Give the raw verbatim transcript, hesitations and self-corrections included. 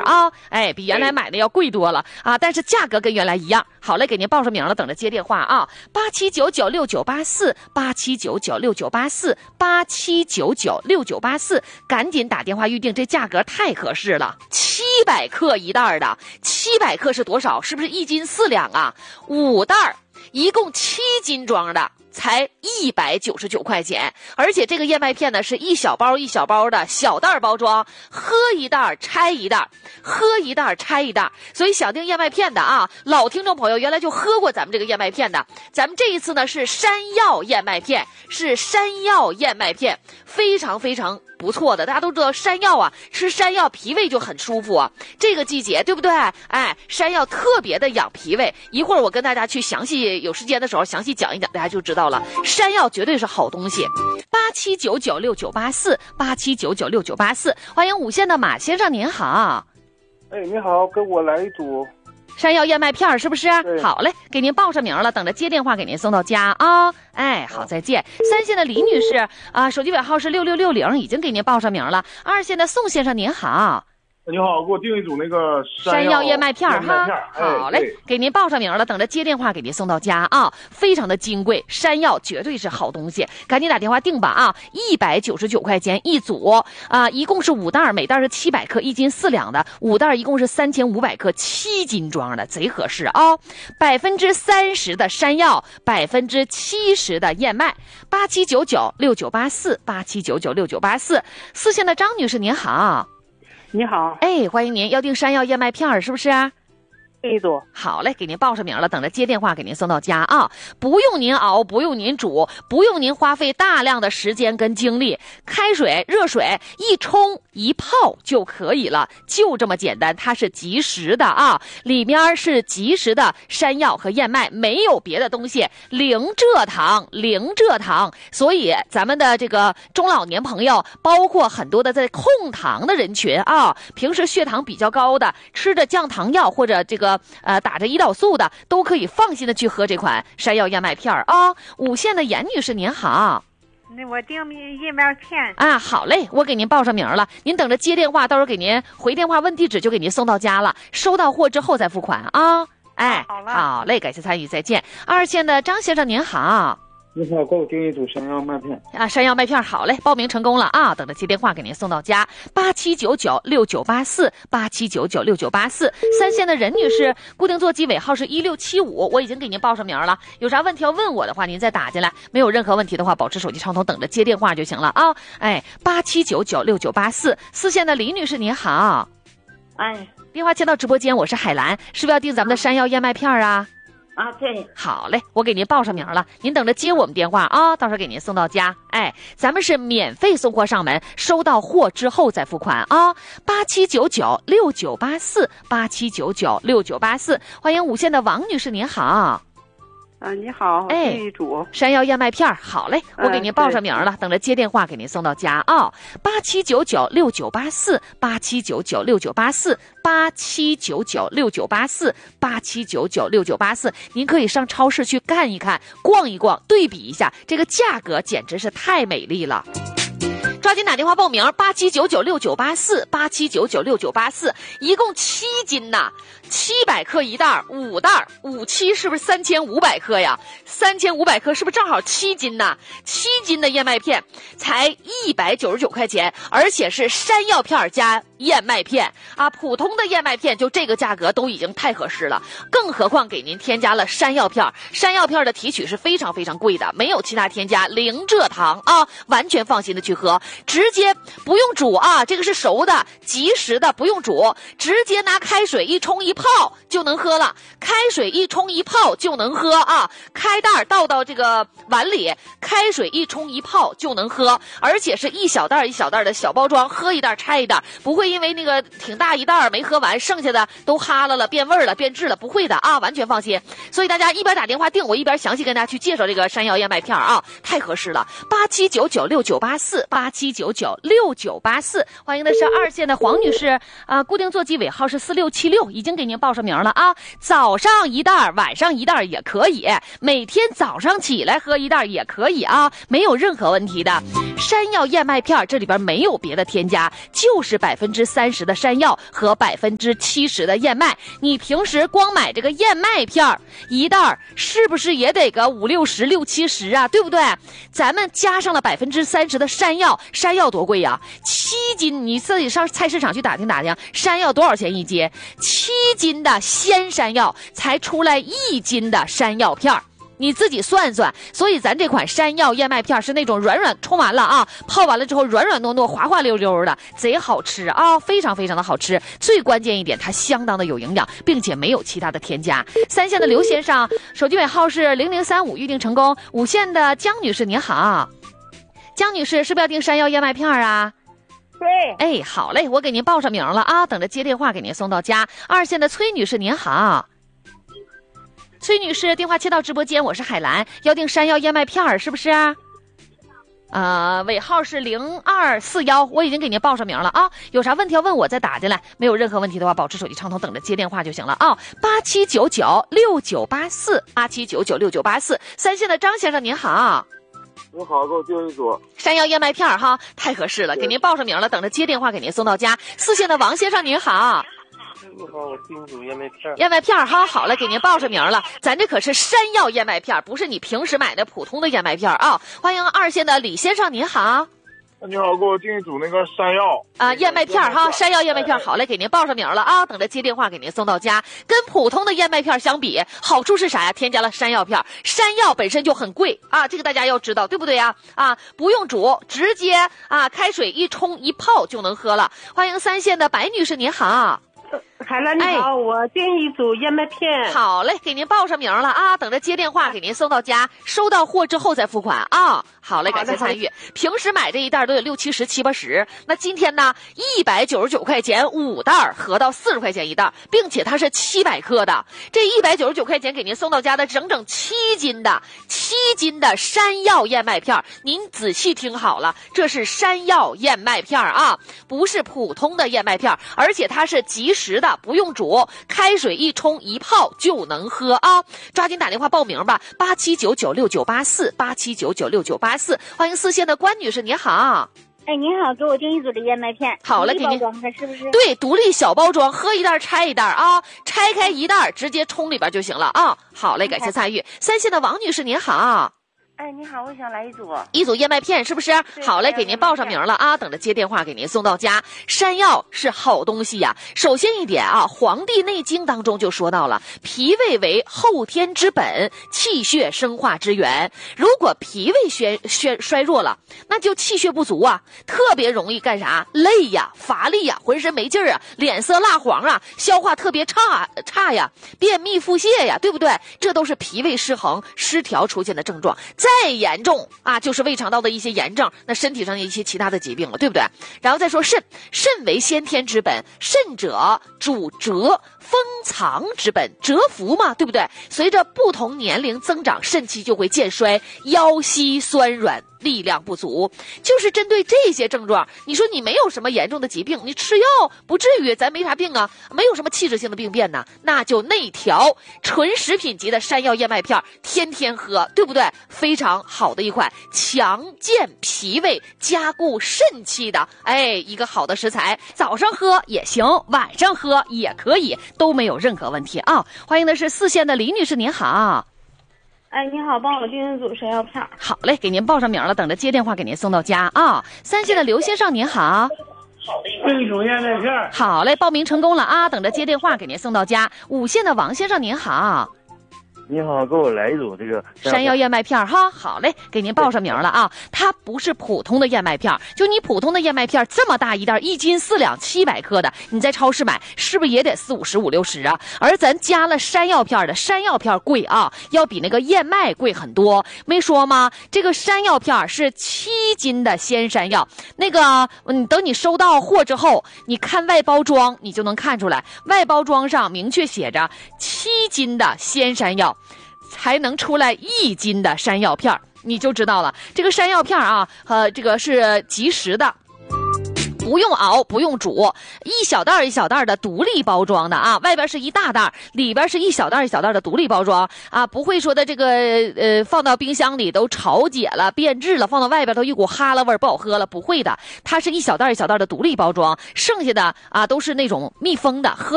啊，哎，比原来买的要贵多了啊，但是价格跟原来一样。好嘞，给您报上名了，等着接电话啊，八七九九六九八四，八七九九六九八四，八七九九六九八四，赶紧打电话预定，这价格太合适了，七百克一袋的，七百克是多少？是不是一斤四两啊？五袋，一共七斤装的。才一百九十九块钱，而且这个燕麦片呢是一小包一小包的小袋包装，喝一袋拆一袋，喝一袋拆一袋。所以想订燕麦片的啊，老听众朋友原来就喝过咱们这个燕麦片的，咱们这一次呢是山药燕麦片，是山药燕麦片，非常非常不错的。大家都知道山药啊，吃山药脾胃就很舒服啊，这个季节对不对？哎，山药特别的养脾胃。一会儿我跟大家去详细有时间的时候详细讲一讲，大家就知道了。山药绝对是好东西。八七九九六九八四，八七九九六九八四，欢迎五线的马先生，您好。 哎，你好，给我来一组山药燕麦片，是不是？好嘞，给您报上名了，等着接电话给您送到家啊。哎，好，再见。三线的李女士啊，手机尾号是六六六零，已经给您报上名了。二线的宋先生，您好。 你好，给我订一组那个山药燕麦片哈。好嘞， 哎， 给您报上名了，等着接电话给您送到家啊。非常的金贵，山药绝对是好东西，赶紧打电话订吧啊！一百九十九块钱一组啊，一共是五袋，每袋是七百克，一斤四两的，五袋一共是三千五百克，七斤装的，贼合适啊！百分之三十的山药，百分之七十的燕麦，八七九九六九八四，八七九九六九八四。四线的张女士您好。 你好， 哎，欢迎您，要订山药燕麦片是不是？ 这一组好嘞，给您报上名了，等着接电话给您送到家啊！不用您熬，不用您煮，不用您花费大量的时间跟精力，开水、热水一冲一泡就可以了，就这么简单。它是即食的啊，里面是即食的山药和燕麦，没有别的东西，零蔗糖，零蔗糖。所以咱们的这个中老年朋友，包括很多的在控糖的人群啊，平时血糖比较高的，吃着降糖药或者这个。呃，打着胰岛素的都可以放心的去喝这款山药燕麦片啊。五线的严女士您好， 那我订燕麦片啊，好嘞，我给您报上名了，您等着接电话，到时候给您回电话问地址就给您送到家了，收到货之后再付款啊。哎， 好了， 好嘞，感谢参与，再见。二线的张先生您好。 你好，给我订一组山药麦片啊，山药麦片好嘞，报名成功了啊！等着接电话给您送到家，八七九九六九八四，八七九九六九八四。三线的任女士，固定座机尾号是一六七五，我已经给您报上名了。有啥问题要问我的话，您再打进来。没有任何问题的话，保持手机畅通，等着接电话就行了啊！哎，八七九九六九八四。四线的李女士您好， 哎， 电话接到直播间，我是海兰，是不是要订咱们的山药燕麦片啊？ 啊，对， 好嘞，我给您报上名了，您等着接我们电话啊，到时候给您送到家。哎，咱们是免费送货上门，收到货之后再付款啊。八七九九六九八四，八七九九六九八四，欢迎五线的王女士，您好。 啊，你好， 哎， 这一组山药燕麦片好嘞，我给您报上名了，等着接电话给您送到家啊。八七九九六九八四，八七九九六九八四，八七九九六九八四，八七九九六九八四。您可以上超市去看一看，逛一逛，对比一下，这个价格简直是太美丽了。抓紧打电话报名，八七九九六九八四，八七九九六九八四，一共七斤呐，七百克一袋，五袋，五七是不是三千五百克呀？三千五百克是不是正好七斤呐？七斤的燕麦片才一百九十九块钱，而且是山药片加燕麦片啊，普通的燕麦片就这个价格都已经太合适了，更何况给您添加了山药片，山药片的提取是非常非常贵的，没有其他添加，零蔗糖啊，完全放心的去喝。直接不用煮啊，这个是熟的即食的，不用煮，直接拿开水一冲一泡就能喝了，开水一冲一泡就能喝啊，开袋倒到这个碗里，开水一冲一泡就能喝，而且是一小袋一小袋的小包装，喝一袋拆一袋，不会因为那个挺大一袋没喝完，剩下的都哈了了变味了变质了，不会的啊，完全放心。所以大家一边打电话订，我一边详细跟大家去介绍这个山药燕麦片啊，太合适了。八七九九六九八四，八七九九六九八四，欢迎的是二线的黄女士啊，固定座机尾号是四六七六，已经给您报上名了啊。早上一袋，晚上一袋也可以，每天早上起来喝一袋也可以啊，没有任何问题的。 山药燕麦片这里边没有别的添加，就是百分之三十的山药和百分之七十的燕麦。你平时光买这个燕麦片一袋是不是也得个五六十六七十啊？对不对？咱们加上了百分之三十的山药，山药多贵呀？七斤，你自己上菜市场去打听打听，山药多少钱一斤？七斤的鲜山药才出来一斤的山药片儿。你自己算算，所以咱这款山药燕麦片是那种软软，冲完了啊，泡完了之后软软糯糯、滑滑溜溜的，贼好吃啊，非常非常的好吃。最关键一点，它相当的有营养，并且没有其他的添加。三线的刘先生，手机尾号是零零三五，预定成功。五线的江女士您好，江女士是不是要订山药燕麦片啊？ 对。 哎，好嘞，我给您报上名了啊，等着接电话给您送到家。二线的崔女士您好。崔女士，电话切到直播间，我是海兰，要订山药燕麦片儿，是不是？呃，尾号是零二四幺，我已经给您报上名了啊。有啥问题要问我再打进来，没有任何问题的话，保持手机畅通，等着接电话就行了啊。八七九九六九八四，八七九九六九八四。三线的张先生您好。 你好，给我订一组山药燕麦片儿哈，太合适了，给您报上名了，等着接电话给您送到家。四线的王先生您好。 你好，我订一组燕麦片。 燕麦片哈，好了，给您报上名了。咱这可是山药燕麦片，不是你平时买的普通的燕麦片啊。欢迎二线的李先生，您好。 你好，给我订一组那个山药啊，燕麦片哈，山药燕麦片，好嘞，给您报上名了啊，等着接电话给您送到家。跟普通的燕麦片相比，好处是啥呀？添加了山药片，山药本身就很贵啊，这个大家要知道，对不对呀？啊，不用煮，直接啊开水一冲一泡就能喝了。欢迎三线的白女士，您好。 海兰你好、哎，我订一组燕麦片。 好嘞，给您报上名了啊，等着接电话给您送到家，收到货之后再付款啊。好嘞，感谢参与。平时买这一袋都有六七十七八十，那今天呢，一百九十九块钱五袋，合到四十块钱一袋，并且它是七百克的。这一百九十九块钱给您送到家的整整七斤的七斤的山药燕麦片，您仔细听好了，这是山药燕麦片啊，不是普通的燕麦片，而且它是即食的。不用煮，开水一冲一泡就能喝啊！抓紧打电话报名吧，八七九九六九八四，八七九九六九八四。欢迎四线的关女士，您好。 哎，您好，给我订一组的燕麦片。 好了，给您。 包装的是不是？ 对，独立小包装，喝一袋拆一袋啊，拆开一袋直接冲里边就行了啊。好嘞，感谢参与。三线的王女士，您好。 哎，你好，我想来一组一组燕麦片，是不是？好嘞，给您报上名了啊，等着接电话给您送到家。山药是好东西呀、啊。首先一点啊，《黄帝内经》当中就说到了，脾胃为后天之本，气血生化之源。如果脾胃衰衰衰弱了，那就气血不足啊，特别容易干啥？累呀、乏力呀、浑身没劲儿啊，脸色蜡黄啊，消化特别差差呀，便秘腹泻呀，对不对？这都是脾胃失衡失调出现的症状。再严重啊，就是胃肠道的一些炎症，那身体上的一些其他的疾病了，对不对？然后再说肾，肾为先天之本，肾者主折封藏之本，蛰伏嘛，对不对？随着不同年龄增长，肾气就会渐衰，腰膝酸软，力量不足，就是针对这些症状。你说你没有什么严重的疾病，你吃药不至于，咱没啥病啊，没有什么器质性的病变呢，那就内调纯食品级的山药燕麦片，天天喝，对不对？非常好的一款强健脾胃、加固肾气的，哎，一个好的食材，早上喝也行，晚上喝也可以，都没有任何问题啊。欢迎的是四线的李女士，您好。 哎，你好，帮我订一组山药片。 好嘞，给您报上名了，等着接电话给您送到家啊。三线的刘先生您好。 订一组燕麦片。 好嘞，报名成功了啊，等着接电话给您送到家。五线的王先生您好。 你好，给我来一组这个山药燕麦片哈。好嘞，给您报上名了啊。它不是普通的燕麦片，就你普通的燕麦片这么大一袋，一斤四两七百克的，你在超市买是不是也得四五十五六十啊？而咱加了山药片的，山药片贵啊，要比那个燕麦贵很多。没说吗？这个山药片是七斤的鲜山药，那个嗯，等你收到货之后，你看外包装，你就能看出来，外包装上明确写着七斤的鲜山药。才能出来一斤的山药片，你就知道了。这个山药片啊，呃，这个是即食的。 不用熬，不用煮，一小袋一小袋的独立包装的啊，外边是一大袋，里边是一小袋一小袋的独立包装啊，不会说的这个呃放到冰箱里都潮解了、变质了，放到外边都一股哈喇味儿不好喝了，不会的，它是一小袋一小袋的独立包装，剩下的啊都是那种密封的，喝